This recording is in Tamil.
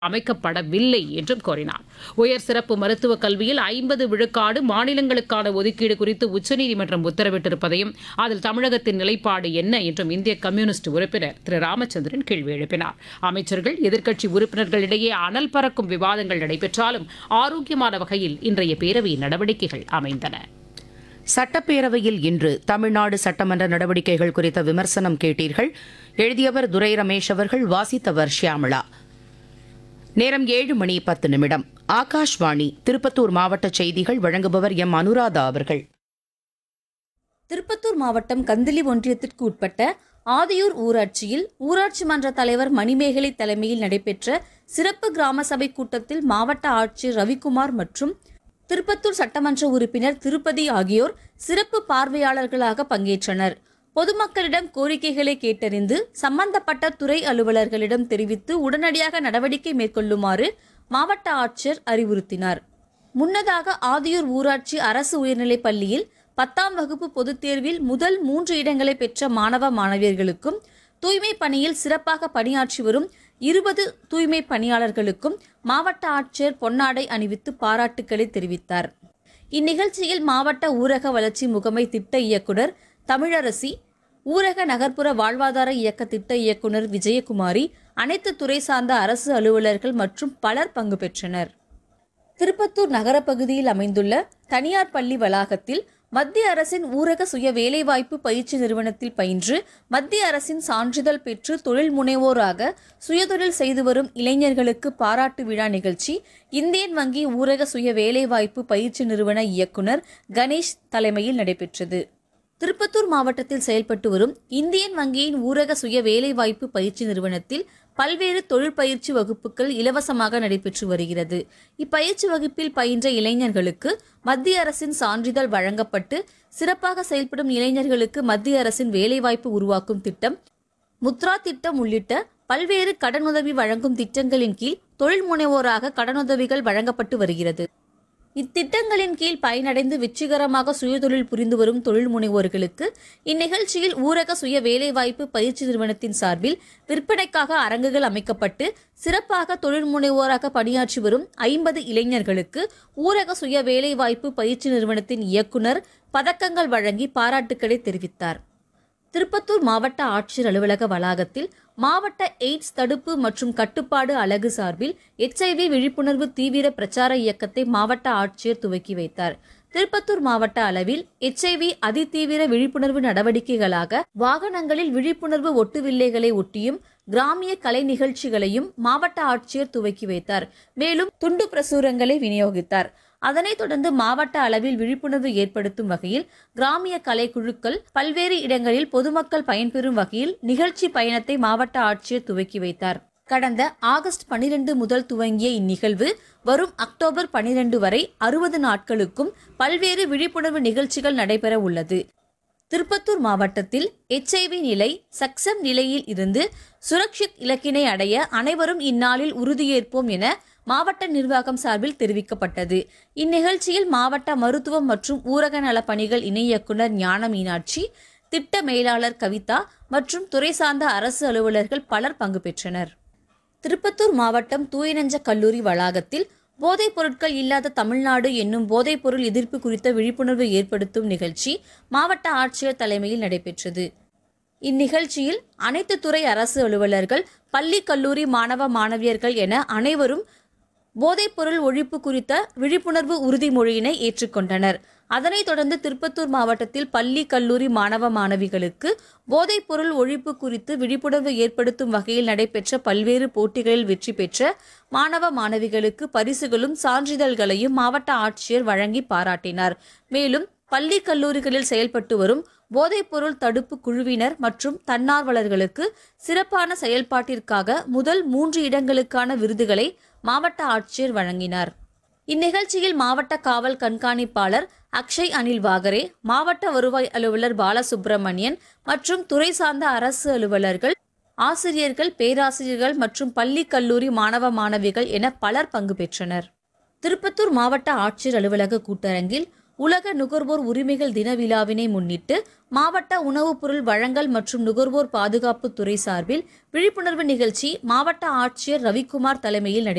அமைக்கப்படவில்லை என்றும் கூறினார். உயர் சிறப்பு மருத்துவக் கல்வியில் 50 விழுக்காடு மாநிலங்களுக்கான ஒதுக்கீடு குறித்து உச்சநீதிமன்றம் உத்தரவிட்டிருப்பதையும் அதில் தமிழகத்தின் நிலைப்பாடு என்ன என்றும் இந்திய கம்யூனிஸ்ட் உறுப்பினர் திரு ராமச்சந்திரன் கேள்வி எழுப்பினார். அமைச்சர்கள், எதிர்க்கட்சி உறுப்பினர்களிடையே அனல் பறக்கும் விவாதங்கள் நடைபெற்றாலும் ஆரோக்கியமான வகையில் இன்றைய பேரவையின் நடவடிக்கைகள் அமைந்தன. சட்டப்பேரவையில் இன்று தமிழ்நாடு சட்டமன்ற நடவடிக்கைகள் குறித்த விமர்சனம் கேட்டீர்கள். எழுதியவர் துரை ரமேஷ் அவர்கள், வாசித்தவர் ஷியாமளா. நேரம் 7:10. ஆகாஷ்வாணி திருப்பத்தூர் மாவட்ட செய்திகள் வழங்குபவர் எம் அனுராதா அவர்கள். திருப்பத்தூர் மாவட்டம் கந்திலி ஒன்றியத்திற்கு உட்பட்ட ஆதியூர் ஊராட்சியில் ஊராட்சி மன்ற தலைவர் மணிமேகலை தலைமையில் நடைபெற்ற சிறப்பு கிராம சபை கூட்டத்தில் மாவட்ட ஆட்சியர் ரவிக்குமார் மற்றும் திருப்பத்தூர் சட்டமன்ற உறுப்பினர் திருப்பதி ஆகியோர் சிறப்பு பார்வையாளர்களாக பங்கேற்றனர். பொதுமக்களிடம் கோரிக்கைகளை கேட்டறிந்து சம்பந்தப்பட்ட துறை அலுவலர்களிடம் தெரிவித்து உடனடியாக நடவடிக்கை மேற்கொள்ளுமாறு மாவட்ட ஆட்சியர் அறிவுறுத்தினார். முன்னதாக ஆதியூர் ஊராட்சி அரசு உயர்நிலைப் பள்ளியில் 10ஆம் வகுப்பு பொதுத் தேர்வில் முதல் 3 இடங்களை பெற்ற மாணவ மாணவியர்களுக்கும் தூய்மை பணியில் சிறப்பாக பணியாற்றி வரும் 20 தூய்மை பணியாளர்களுக்கும் மாவட்ட ஆட்சியர் பொன்னாடை அணிவித்து பாராட்டுக்களை தெரிவித்தார். இந்நிகழ்ச்சியில் மாவட்ட ஊரக வளர்ச்சி முகமை திட்ட இயக்குனர் தமிழரசி, ஊரக நகர்ப்புற வாழ்வாதார இயக்க திட்ட இயக்குனர் விஜயகுமாரி, அனைத்து துறை சார்ந்த அரசு அலுவலர்கள் மற்றும் பலர் பங்கு பெற்றனர். திருப்பத்தூர் நகர பகுதியில் அமைந்துள்ள தனியார் பள்ளி வளாகத்தில் மத்திய அரசின் ஊரக சுய வேலைவாய்ப்பு பயிற்சி நிறுவனத்தில் பயின்று மத்திய அரசின் சான்றிதழ் பெற்று தொழில் முனைவோராக சுயதொழில் செய்து வரும் இளைஞர்களுக்கு பாராட்டு விழா நிகழ்ச்சி இந்தியன் வங்கி ஊரக சுய வேலைவாய்ப்பு பயிற்சி நிறுவன இயக்குனர் கணேஷ் தலைமையில் நடைபெற்றது. திருப்பத்தூர் மாவட்டத்தில் செயல்பட்டு வரும் இந்தியன் வங்கியின் ஊரக சுய வேலைவாய்ப்பு பயிற்சி நிறுவனத்தில் பல்வேறு தொழிற்பயிற்சி வகுப்புகள் இலவசமாக நடைபெற்று வருகிறது. இப்பயிற்சி வகுப்பில் பயின்ற இளைஞர்களுக்கு மத்திய அரசின் சான்றிதழ் வழங்கப்பட்டு சிறப்பாக செயல்படும் இளைஞர்களுக்கு மத்திய அரசின் வேலைவாய்ப்பு உருவாக்கும் திட்டம், முத்ரா திட்டம் உள்ளிட்ட பல்வேறு கடனுதவி வழங்கும் திட்டங்களின் கீழ் தொழில் முனைவோராக கடனுதவிகள் வழங்கப்பட்டு வருகிறது. இத்திட்டங்களின் கீழ் பயனடைந்து வெற்றிகரமாக சுயதொழில் புரிந்து வரும் தொழில் முனைவோர்களுக்கு இந்நிகழ்ச்சியில் ஊரக சுய வேலைவாய்ப்பு பயிற்சி நிறுவனத்தின் சார்பில் விற்பனைக்காக அரங்குகள் அமைக்கப்பட்டு சிறப்பாக தொழில் முனைவோராக பணியாற்றி வரும் 50 இளைஞர்களுக்கு ஊரக சுய வேலைவாய்ப்பு பயிற்சி நிறுவனத்தின் இயக்குனர் பதக்கங்கள் வழங்கி பாராட்டுக்களை தெரிவித்தார். திருப்பத்தூர் மாவட்ட ஆட்சியர் அலுவலக வளாகத்தில் மாவட்ட எய்ட்ஸ் தடுப்பு மற்றும் கட்டுப்பாடு அலகு சார்பில் HIV விழிப்புணர்வு தீவிர பிரச்சார இயக்கத்தை மாவட்ட ஆட்சியர் துவக்கி வைத்தார். திருப்பத்தூர் மாவட்ட அளவில் HIV அதிதீவிர விழிப்புணர்வு நடவடிக்கைகளாக வாகனங்களில் விழிப்புணர்வு ஒட்டுவில்லைகளை ஒட்டியும் கிராமிய கலை நிகழ்ச்சிகளையும் மாவட்ட ஆட்சியர் துவக்கி வைத்தார். மேலும் துண்டு பிரசுரங்களை விநியோகித்தார். அதனைத் தொடர்ந்து மாவட்ட அளவில் விழிப்புணர்வு ஏற்படுத்தும் வகையில் கிராமிய கலைக்குழுக்கள் பல்வேறு இடங்களில் பொதுமக்கள் பயன்பெறும் வகையில் நிகழ்ச்சி பயணத்தை மாவட்ட ஆட்சியர் துவக்கி வைத்தார். கடந்த ஆகஸ்ட் 12 முதல் துவங்கிய இந்நிகழ்வு வரும் அக்டோபர் 12 வரை 60 நாட்களுக்கும் பல்வேறு விழிப்புணர்வு நிகழ்ச்சிகள் நடைபெற உள்ளது. திருப்பத்தூர் மாவட்டத்தில் HIV நிலை சக்சம் நிலையில் இருந்து சுரக்ஷித் இலக்கினை அடைய அனைவரும் இந்நாளில் உறுதியேற்போம் என மாவட்ட நிர்வாகம் சார்பில் தெரிவிக்கப்பட்டது. இந்நிகழ்ச்சியில் மாவட்ட மருத்துவம் மற்றும் ஊரக நல பணிகள் இணை இயக்குனர் ஞான மீனாட்சி, திட்ட மேலாளர் கவிதா மற்றும் துறை சார்ந்த அரசு அலுவலர்கள் பலர் பங்கு பெற்றனர். திருப்பத்தூர் மாவட்டம் தூயநெஞ்ச கல்லூரி வளாகத்தில் போதைப் பொருட்கள் இல்லாத தமிழ்நாடு என்னும் போதைப் பொருள் எதிர்ப்பு குறித்த விழிப்புணர்வு ஏற்படுத்தும் நிகழ்ச்சி மாவட்ட ஆட்சியர் தலைமையில் நடைபெற்றது. இந்நிகழ்ச்சியில் அனைத்து துறை அரசு அலுவலர்கள், பள்ளி கல்லூரி மாணவ மாணவியர்கள் என அனைவரும் போதைப் பொருள் ஒழிப்பு குறித்த விழிப்புணர்வு உறுதிமொழியினை ஏற்றுக்கொண்டனர். அதனைத் தொடர்ந்து திருப்பத்தூர் மாவட்டத்தில் பள்ளி கல்லூரி மாணவ மாணவிகளுக்கு போதைப் பொருள் ஒழிப்பு குறித்து விழிப்புணர்வு ஏற்படுத்தும் வகையில் நடைபெற்ற பல்வேறு போட்டிகளில் வெற்றி பெற்ற மாணவ மாணவிகளுக்கு பரிசுகளும் சான்றிதழ்களையும் மாவட்ட ஆட்சியர் வழங்கி பாராட்டினார். மேலும் பள்ளி கல்லூரிகளில் செயல்பட்டு வரும் போதைப்பொருள் தடுப்பு குழுவினர் மற்றும் தன்னார்வலர்களுக்கு சிறப்பான செயல்பாட்டிற்காக முதல் 3 இடங்களுக்கான விருதுகளை மாவட்ட ஆட்சியர் வழங்கினார். இந்நிகழ்ச்சியில் மாவட்ட காவல் கண்காணிப்பாளர் அக்ஷய் அனில் வாகரே, மாவட்ட வருவாய் அலுவலர் பாலசுப்ரமணியன் மற்றும் துறை சார்ந்த அரசு அலுவலர்கள், ஆசிரியர்கள், பேராசிரியர்கள் மற்றும் பள்ளி கல்லூரி மாணவ மாணவிகள் என பலர் பங்கு பெற்றனர். திருப்பத்தூர் மாவட்ட ஆட்சியர் அலுவலக கூட்டரங்கில் உலக நுகர்வோர் உரிமைகள் தின விழாவினை முன்னிட்டு மாவட்ட உணவுப் பொருள் வழங்கல் மற்றும் நுகர்வோர் பாதுகாப்பு துறை சார்பில் விழிப்புணர்வு நிகழ்ச்சி மாவட்ட ஆட்சியர் ரவிக்குமார் தலைமையில் நடைபெற்றது.